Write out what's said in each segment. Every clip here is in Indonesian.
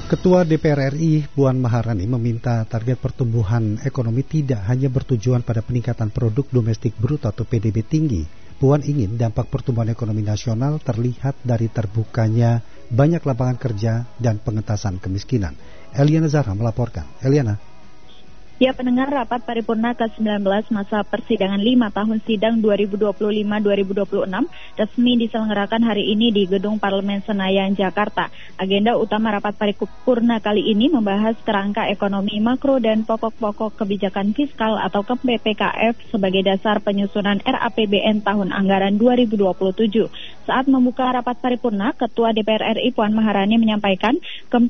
Ketua DPR RI Puan Maharani meminta target pertumbuhan ekonomi tidak hanya bertujuan pada peningkatan produk domestik bruto atau PDB tinggi. Puan ingin dampak pertumbuhan ekonomi nasional terlihat dari terbukanya banyak lapangan kerja dan pengentasan kemiskinan. Eliana Zahra melaporkan. Eliana. Ya, pendengar, rapat paripurna ke-19 masa persidangan 5 tahun sidang 2025-2026 resmi diselenggarakan hari ini di Gedung Parlemen Senayan, Jakarta. Agenda utama rapat paripurna kali ini membahas kerangka ekonomi makro dan pokok-pokok kebijakan fiskal atau PPKF sebagai dasar penyusunan RAPBN tahun anggaran 2027. Saat membuka rapat paripurna, Ketua DPR RI Puan Maharani menyampaikan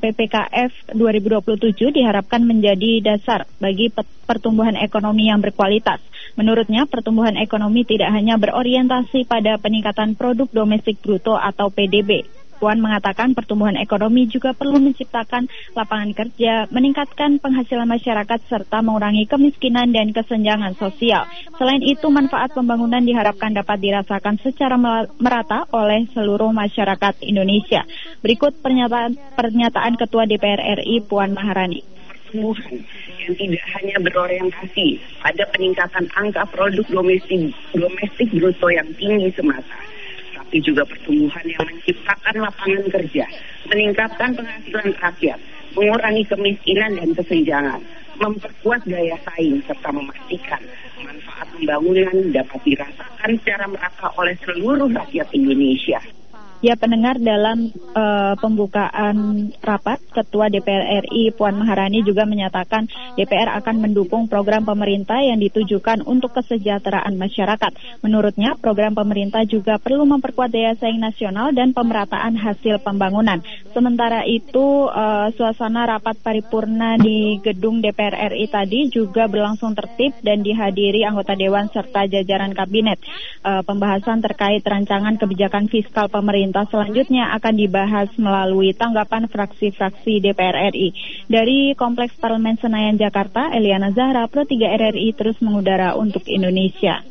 PPKF 2027 diharapkan menjadi dasar bagi pertumbuhan ekonomi yang berkualitas. Menurutnya, pertumbuhan ekonomi tidak hanya berorientasi pada peningkatan produk domestik bruto atau PDB. Puan mengatakan pertumbuhan ekonomi juga perlu menciptakan lapangan kerja, meningkatkan penghasilan masyarakat, serta mengurangi kemiskinan dan kesenjangan sosial. Selain itu, manfaat pembangunan diharapkan dapat dirasakan secara merata oleh seluruh masyarakat Indonesia. Berikut pernyataan Ketua DPR RI Puan Maharani. Pertumbuhan yang tidak hanya berorientasi pada peningkatan angka produk domestik bruto yang tinggi semata, tapi juga pertumbuhan yang menciptakan lapangan kerja, meningkatkan penghasilan rakyat, mengurangi kemiskinan dan kesenjangan, memperkuat daya saing, serta memastikan manfaat pembangunan dapat dirasakan secara merata oleh seluruh rakyat Indonesia. Ya, pendengar, dalam pembukaan rapat, Ketua DPR RI Puan Maharani juga menyatakan DPR akan mendukung program pemerintah yang ditujukan untuk kesejahteraan masyarakat. Menurutnya, program pemerintah juga perlu memperkuat daya saing nasional dan pemerataan hasil pembangunan. Sementara itu, suasana rapat paripurna di gedung DPR RI tadi juga berlangsung tertib dan dihadiri anggota Dewan serta jajaran kabinet. Pembahasan terkait rancangan kebijakan fiskal pemerintah selanjutnya akan dibahas melalui tanggapan fraksi-fraksi DPR RI. Dari Kompleks Parlemen Senayan, Jakarta, Eliana Zahra, Pro 3 RRI terus mengudara untuk Indonesia.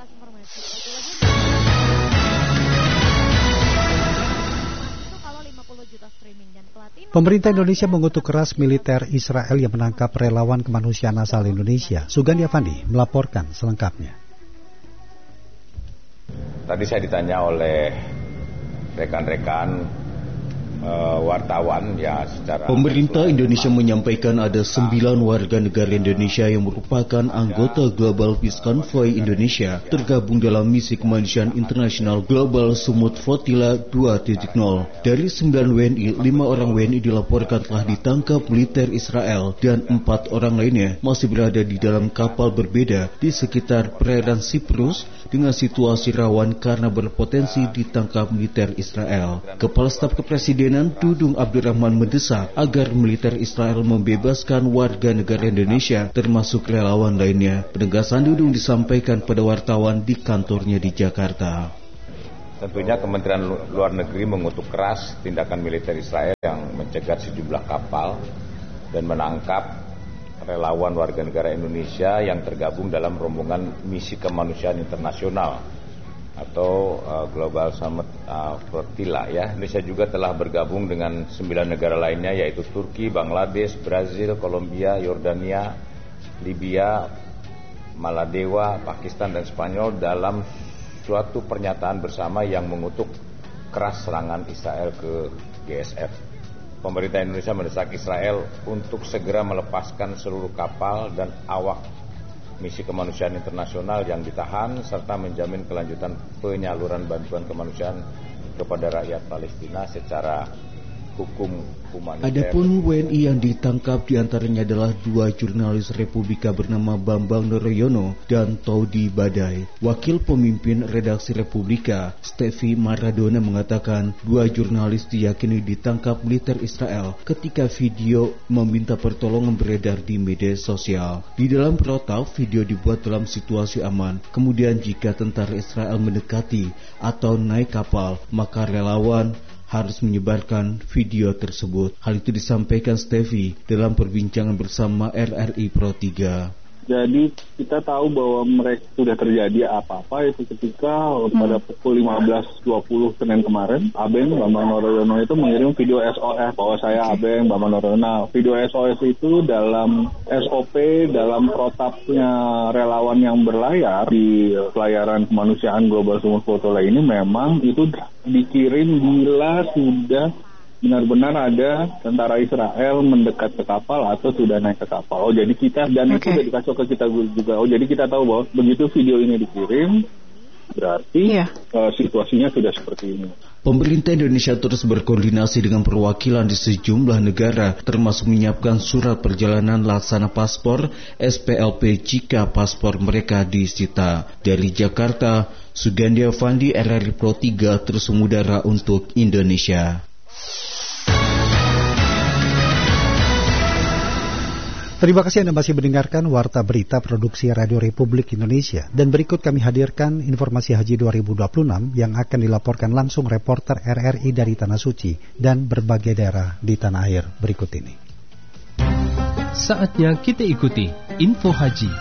Pemerintah Indonesia mengutuk keras militer Israel yang menangkap relawan kemanusiaan asal Indonesia. Sugandi Avandi melaporkan selengkapnya. Tadi saya ditanya oleh rekan-rekan wartawan ya secara Pemerintah Indonesia menyampaikan ada 9 warga negara Indonesia yang merupakan anggota Global Peace Convoy Indonesia tergabung dalam misi kemanusiaan internasional Global Sumut Flotilla 2.0. Dari 9 WNI, 5 orang WNI dilaporkan telah ditangkap militer Israel dan 4 orang lainnya masih berada di dalam kapal berbeda di sekitar perairan Siprus dengan situasi rawan karena berpotensi ditangkap militer Israel. Kepala Staf Kepresidenan Dudung Abdurrahman mendesak agar militer Israel membebaskan warga negara Indonesia termasuk relawan lainnya. Penegasan Dudung disampaikan pada wartawan di kantornya di Jakarta. Tentunya Kementerian Luar Negeri mengutuk keras tindakan militer Israel yang mencegat sejumlah kapal dan menangkap relawan warga negara Indonesia yang tergabung dalam rombongan misi kemanusiaan internasional atau Global Summit Flotilla ya. Indonesia juga telah bergabung dengan 9 negara lainnya yaitu Turki, Bangladesh, Brazil, Kolombia, Yordania, Libya, Maladewa, Pakistan dan Spanyol dalam suatu pernyataan bersama yang mengutuk keras serangan Israel ke GSF. Pemerintah Indonesia mendesak Israel untuk segera melepaskan seluruh kapal dan awak misi kemanusiaan internasional yang ditahan serta menjamin kelanjutan penyaluran bantuan kemanusiaan kepada rakyat Palestina secara hukum humaniter. Adapun WNI yang ditangkap diantaranya adalah 2 jurnalis Republika bernama Bambang Noroyono dan Taudi Badai. Wakil pemimpin redaksi Republika, Steffi Maradona, mengatakan 2 jurnalis diyakini ditangkap militer Israel ketika video meminta pertolongan beredar di media sosial. Di dalam protap, video dibuat dalam situasi aman. Kemudian jika tentara Israel mendekati atau naik kapal, maka relawan harus menyebarkan video tersebut. Hal itu disampaikan Steffi dalam perbincangan bersama RRI Pro 3. Jadi kita tahu bahwa mereka sudah terjadi apa-apa itu ketika pada pukul 15.20 Senin kemarin, Abeng Bambang Noroyono itu mengirim video SOS bahwa saya Abeng Bambang Noroyono. Video SOS itu dalam SOP, dalam protapnya relawan yang berlayar di pelayaran kemanusiaan Global Sumut Fotola ini memang itu dikirim bila sudah benar-benar ada tentara Israel mendekat ke kapal atau sudah naik ke kapal. Oh, jadi kita, dan itu sudah dikasih ke kita juga. Oh, jadi kita tahu bahwa begitu video ini dikirim, berarti situasinya sudah seperti ini. Pemerintah Indonesia terus berkoordinasi dengan perwakilan di sejumlah negara, termasuk menyiapkan surat perjalanan laksana paspor SPLP jika paspor mereka disita. Dari Jakarta, Sugandi Avandi, RRI Pro 3, terus mengudara untuk Indonesia. Terima kasih Anda masih mendengarkan Warta Berita Produksi Radio Republik Indonesia. Dan berikut kami hadirkan informasi Haji 2026 yang akan dilaporkan langsung reporter RRI dari Tanah Suci dan berbagai daerah di tanah air berikut ini. Saatnya kita ikuti Info Haji.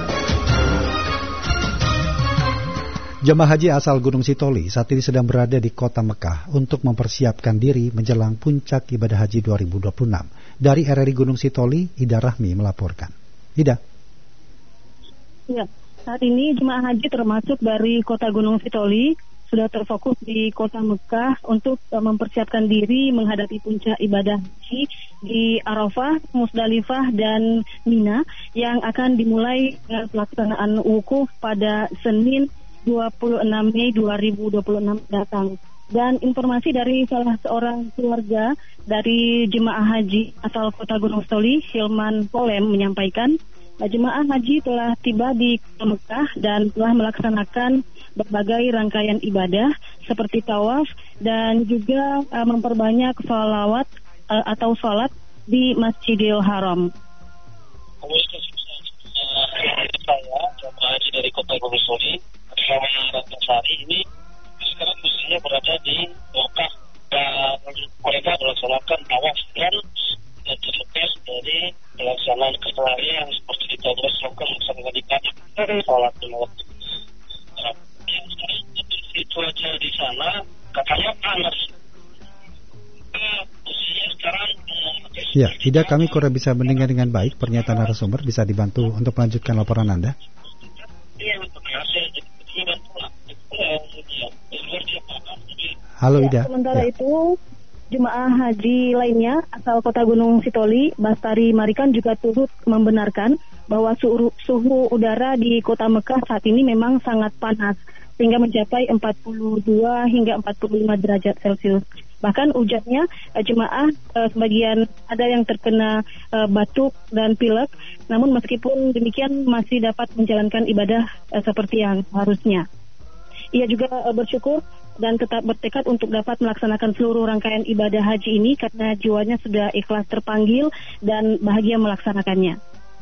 Jemaah haji asal Gunung Sitoli saat ini sedang berada di kota Mekah untuk mempersiapkan diri menjelang puncak ibadah haji 2026. Dari RRI Gunung Sitoli, Ida Rahmi melaporkan. Ida. Ya, saat ini jemaah haji termasuk dari kota Gunung Sitoli sudah terfokus di kota Mekah untuk mempersiapkan diri menghadapi puncak ibadah haji di Arafah, Musdalifah, dan Mina yang akan dimulai dengan pelaksanaan wukuf pada Senin 26 Mei 2026 datang. Dan informasi dari salah seorang keluarga dari jemaah haji asal kota Gunung Sitoli, Hilman Polem, menyampaikan jemaah haji telah tiba di kota Mekah dan telah melaksanakan berbagai rangkaian ibadah seperti tawaf dan juga memperbanyak salawat atau salat di Masjidil Haram. Saya jemaah haji dari kota Gunung Sitoli selama Sari ini sekarang posisinya berada di Mekah dan mereka melaksanakan tawaf dan terlepas dari pelaksanaan keseharian seperti di tahun melaksanakan ibadah salat lima waktu. Cuaca di sana katanya panas. Posisinya sekarang. Ya, Ida, kami kurang bisa mendengar dengan baik pernyataan narasumber. Bisa dibantu untuk melanjutkan laporan Anda? Halo Ida. Sementara itu, jemaah haji lainnya asal kota Gunung Sitoli, Bastari Marikan juga turut membenarkan bahwa suhu udara di kota Mekah saat ini memang sangat panas, sehingga mencapai 42 hingga 45 derajat Celcius. Bahkan ujarnya jemaah sebagian ada yang terkena batuk dan pilek, namun meskipun demikian masih dapat menjalankan ibadah seperti yang harusnya. Ia juga bersyukur dan tetap bertekad untuk dapat melaksanakan seluruh rangkaian ibadah haji ini karena jiwanya sudah ikhlas terpanggil dan bahagia melaksanakannya.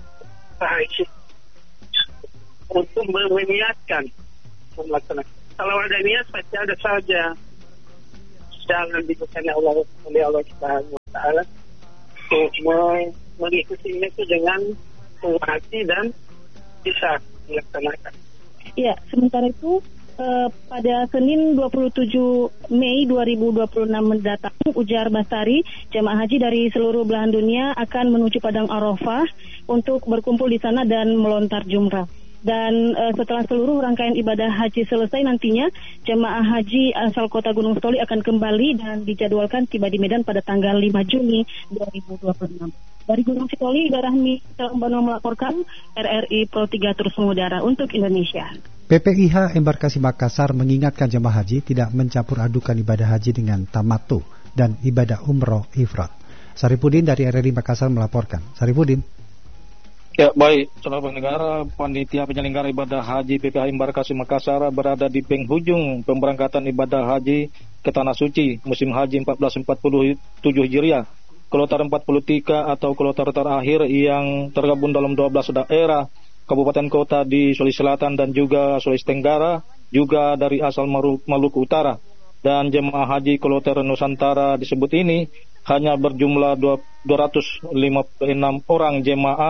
Untuk meniatkan melaksanakan. Kalau ada niat pasti ada saja. Jangan dibukanya Allah Subhanahu wa Ta'ala mengikutinya itu dengan hati dan bisa dilaksanakan. Ya, sementara itu pada Senin 27 Mei 2026 mendatang, ujar Bastari, jemaah haji dari seluruh belahan dunia akan menuju Padang Arafah untuk berkumpul di sana dan melontar jumrah. Dan setelah seluruh rangkaian ibadah haji selesai nantinya, jemaah haji asal kota Gunung Sitoli akan kembali dan dijadwalkan tiba di Medan pada tanggal 5 Juni 2026. Dari Gunung Sitoli, Ida Rahmi melaporkan, RRI Pro 3 terus mengudara untuk Indonesia. PPIH Embarkasi Makassar mengingatkan jemaah haji tidak mencampur adukan ibadah haji dengan tamattu dan ibadah umroh ifrad. Saripudin dari RRI Makassar melaporkan. Saripudin. Ya, baik, saudara pendengar, panitia penyelenggara ibadah haji PPIH Embarkasi Makassar berada di penghujung pemberangkatan ibadah haji ke Tanah Suci musim haji 1447 Hijriah. Kloter 43 atau kloter terakhir yang tergabung dalam 12 daerah kabupaten kota di Sulawesi Selatan dan juga Sulawesi Tenggara, juga dari asal Maluku Utara. Dan jemaah haji kloter Nusantara disebut ini hanya berjumlah 256 orang jemaah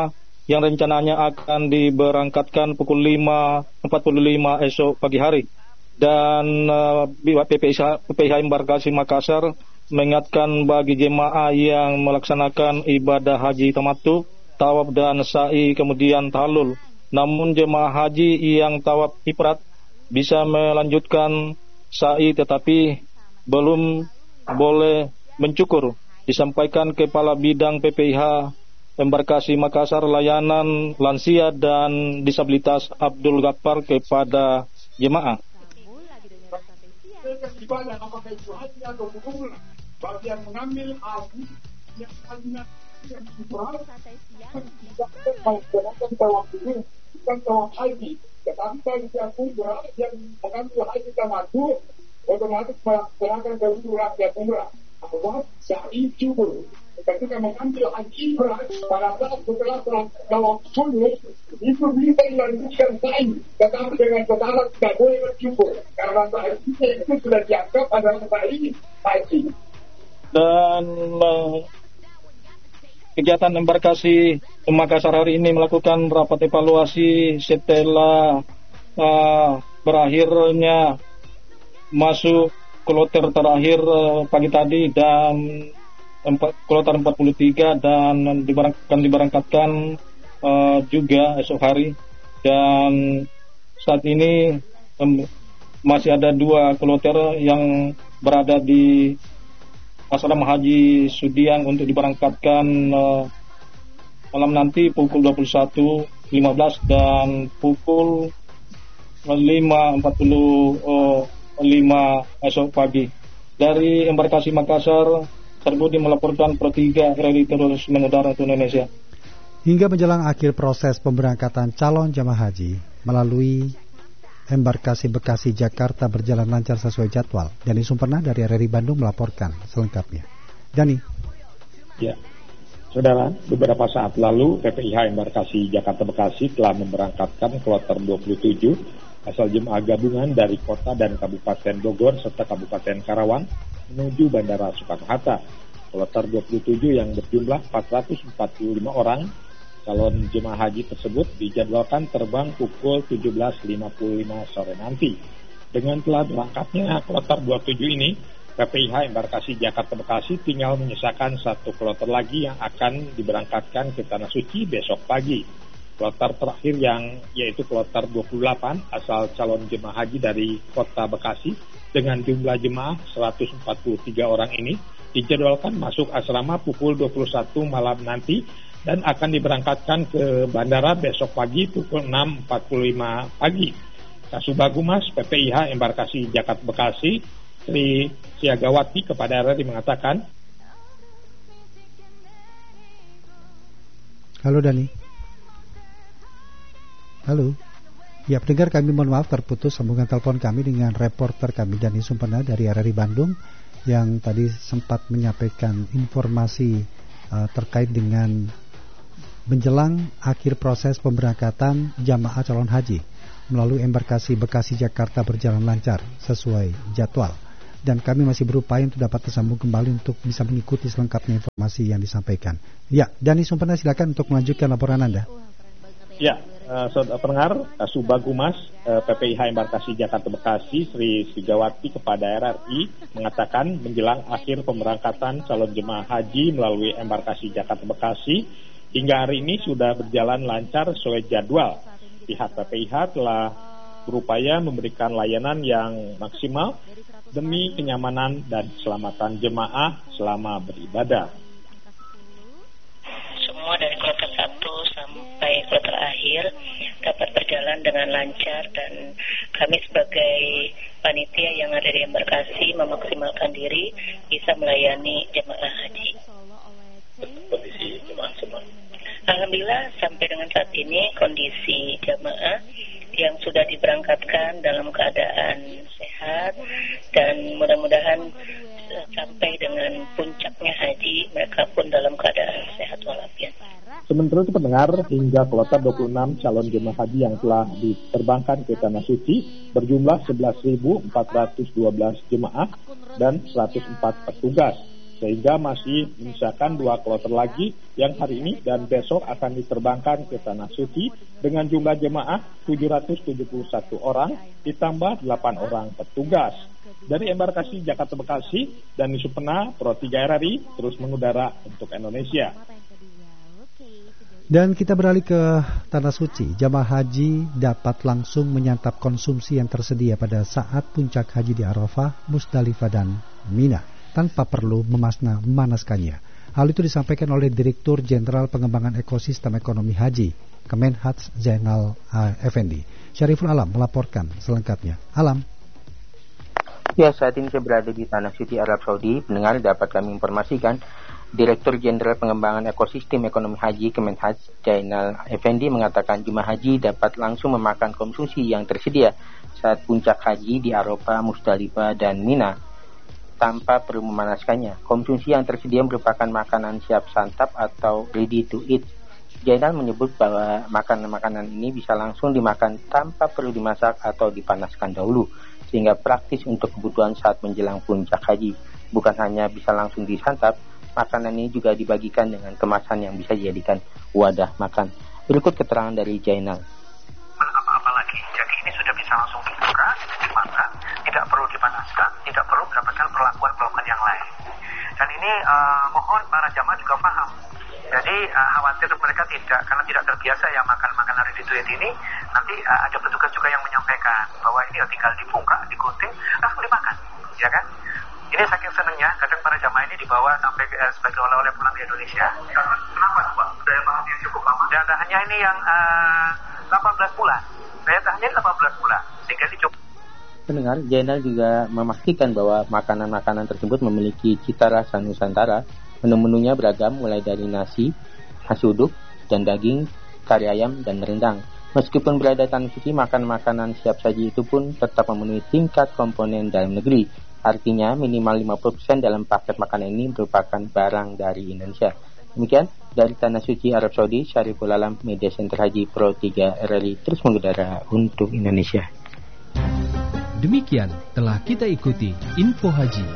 yang rencananya akan diberangkatkan pukul 5.45 esok pagi hari. Dan PPIH Embarkasi Makassar mengingatkan bagi jemaah yang melaksanakan ibadah haji tamattu, tawaf dan sa'i kemudian tahlul. Namun jemaah haji yang tawaf ifrad bisa melanjutkan sa'i tetapi belum boleh mencukur. Disampaikan Kepala Bidang PPIH Embarkasi Makassar Layanan Lansia dan Disabilitas Abdul Ghaffar kepada jemaah. Ibadah apakah itu haji atau umrah, bagi yang mengambil haji yang hajinya yang umrah tidak melaksanakan tawaf ini bukan tawaf haji, tetapi bagi yang umrah yang mengambil haji tamattu otomatis melaksanakan umrah dan umrah atau sa'i cukur. Ketika mengambil haji umrah pada saat setelah tawaf sunnah itu bisa dilanjutkan sa'i, tetapi dengan syarat tidak boleh bercukur karena sa'i itu sudah dianggap adalah sa'i haji. Dan kegiatan Embarkasi Makassar hari ini melakukan rapat evaluasi setelah berakhirnya masuk kloter terakhir pagi tadi dan kloter 43 dan diberangkatkan juga esok hari. Dan saat ini masih ada 2 kloter yang berada di Asrama Haji Sudiang untuk diberangkatkan malam nanti pukul 21.15 dan pukul 5.45 esok pagi. Dari Embarkasi Makassar, Sarbudi melaporkan Pro 3 RRI terus mengudara untuk Indonesia. Hingga menjelang akhir proses pemberangkatan calon jamaah haji melalui Embarkasi Bekasi Jakarta berjalan lancar sesuai jadwal. Dani Sumpena dari RRI Bandung melaporkan selengkapnya. Dani. Ya, saudara, beberapa saat lalu PPIH Embarkasi Jakarta Bekasi telah memberangkatkan kloter 27 asal jemaah gabungan dari kota dan Kabupaten Bogor serta Kabupaten Karawang menuju Bandara Soekarno-Hatta. Kloter 27 yang berjumlah 445 orang calon jemaah haji tersebut dijadwalkan terbang pukul 17.55 sore nanti. Dengan telah berangkatnya kloter 27 ini, PPIH Embarkasi Jakarta Bekasi tinggal menyisakan 1 kloter lagi yang akan diberangkatkan ke Tanah Suci besok pagi. Kloter terakhir yang yaitu kloter 28 asal calon jemaah haji dari Kota Bekasi dengan jumlah jemaah 143 orang ini dijadwalkan masuk asrama pukul 21 malam nanti dan akan diberangkatkan ke bandara besok pagi pukul 6.45 pagi. Kasubagumas PPIH Embarkasi Jakarta Bekasi Sri Siagawati kepada RRI mengatakan, Halo Dani. Halo. Ya, pendengar kami mohon maaf terputus sambungan telepon kami dengan reporter kami Dani Sumpena dari RRI Bandung yang tadi sempat menyampaikan informasi terkait dengan menjelang akhir proses pemberangkatan jamaah calon haji melalui Embarkasi Bekasi Jakarta berjalan lancar sesuai jadwal. Dan kami masih berupaya untuk dapat tersambung kembali untuk bisa mengikuti selengkapnya informasi yang disampaikan. Ya, Dani Sumpena silakan untuk melanjutkan laporan Anda. Ya, saudara pendengar, Kasubagumas PPIH Embarkasi Jakarta Bekasi Sri Sigawati kepada RRI mengatakan menjelang akhir pemberangkatan calon jemaah haji melalui Embarkasi Jakarta Bekasi hingga hari ini sudah berjalan lancar sesuai jadwal. Pihak PPIH telah berupaya memberikan layanan yang maksimal demi kenyamanan dan keselamatan jemaah selama beribadah. Semua dari kloter 1 sampai kloter akhir dapat berjalan dengan lancar dan kami sebagai panitia yang ada di Embarkasi memaksimalkan diri bisa melayani jemaah haji. Kondisi jemaah semua. Alhamdulillah sampai dengan saat ini kondisi jemaah yang sudah diberangkatkan dalam keadaan sehat dan mudah-mudahan sampai dengan puncaknya haji mereka pun dalam keadaan sehat walafiat. Sementara itu pendengar, hingga kloter 26 calon jemaah haji yang telah diterbangkan ke Tanah Suci berjumlah 11.412 jemaah dan 104 petugas. sehingga masih menyisakan 2 kloter lagi yang hari ini dan besok akan diterbangkan ke Tanah Suci dengan jumlah jemaah 771 orang ditambah 8 orang petugas. Dari embarkasi Jakarta Bekasi dan Supena, Pro 3 RRI terus mengudara untuk Indonesia. Dan kita beralih ke Tanah Suci. Jamaah haji dapat langsung menyantap konsumsi yang tersedia pada saat puncak haji di Arafah, Musdalifah dan Mina tanpa perlu memanaskannya. Hal itu disampaikan oleh Direktur Jenderal Pengembangan Ekosistem Ekonomi Haji, Kemenhaj Zainal Effendi. Syariful Alam melaporkan selengkapnya. Alam. Ya, saat ini saya berada di Tanah Suci Arab Saudi. Pendengar, dapat kami informasikan Direktur Jenderal Pengembangan Ekosistem Ekonomi Haji Kemenhaj Zainal Effendi mengatakan jemaah haji dapat langsung memakan konsumsi yang tersedia saat puncak haji di Arafah, Musdalifah, dan Mina tanpa perlu memanaskannya. Konsumsi yang tersedia merupakan makanan siap santap atau ready to eat. Zainal menyebut bahwa makanan-makanan ini bisa langsung dimakan tanpa perlu dimasak atau dipanaskan dahulu, sehingga praktis untuk kebutuhan saat menjelang puncak haji. Bukan hanya bisa langsung disantap, makanan ini juga dibagikan dengan kemasan yang bisa dijadikan wadah makan. Berikut keterangan dari Zainal. Apa lagi? Jadi ini sudah bisa langsung dibuka, dimakan, tidak perlu dipanaskan, tidak perlu mendapatkan perlakuan yang lain. Dan ini mohon para jamaah juga paham. Jadi khawatir mereka karena tidak terbiasa ya makan makanan ready to eat ini, nanti ada petugas juga yang menyampaikan bahwa ini tinggal dibuka, digunting, langsung dimakan, ya kan? Ini saking senangnya, kadang para jamaah ini dibawa sampai sebagai oleh-oleh pulang ke Indonesia. Kenapa, Pak? Daya tahan yang cukup lama? Daya tahannya ini yang 18 bulan. Daya tahannya 18 bulan, sehingga ini cukup. Pendengar, Zainal juga memastikan bahwa makanan-makanan tersebut memiliki cita rasa Nusantara. Menu-menunya beragam, mulai dari nasi uduk, dan daging, kari ayam, dan rendang. Meskipun berada Tanah Suci, makanan siap saji itu pun tetap memenuhi tingkat komponen dalam negeri. Artinya minimal 50% dalam paket makanan ini merupakan barang dari Indonesia. Demikian dari Tanah Suci Arab Saudi, Syariful Alam, Media Center Haji Pro 3 RRI terus mengudara untuk Indonesia. Demikian telah kita ikuti Info Haji.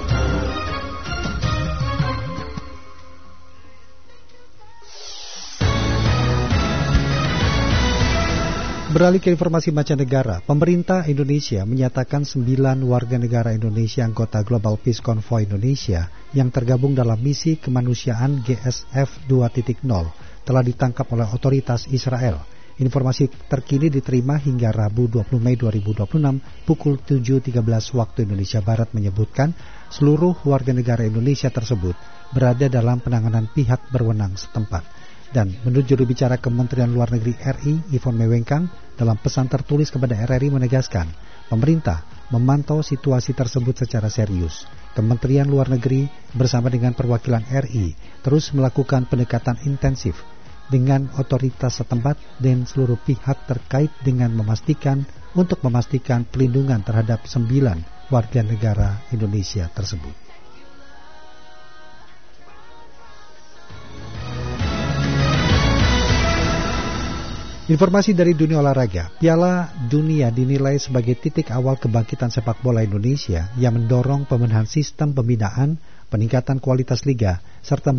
Beralih ke informasi mancanegara, pemerintah Indonesia menyatakan 9 warga negara Indonesia anggota Global Peace Convoy Indonesia yang tergabung dalam misi kemanusiaan GSF 2.0 telah ditangkap oleh otoritas Israel. Informasi terkini diterima hingga Rabu 20 Mei 2026 pukul 7.13 waktu Indonesia Barat menyebutkan seluruh warga negara Indonesia tersebut berada dalam penanganan pihak berwenang setempat. Dan menurut juru bicara Kementerian Luar Negeri RI, Yvonne Mewengkang, dalam pesan tertulis kepada RRI menegaskan, pemerintah memantau situasi tersebut secara serius. Kementerian Luar Negeri bersama dengan perwakilan RI terus melakukan pendekatan intensif dengan otoritas setempat dan seluruh pihak terkait dengan memastikan pelindungan terhadap 9 warga negara Indonesia tersebut. Informasi dari dunia olahraga, Piala Dunia dinilai sebagai titik awal kebangkitan sepak bola Indonesia yang mendorong pembenahan sistem pembinaan, peningkatan kualitas liga, serta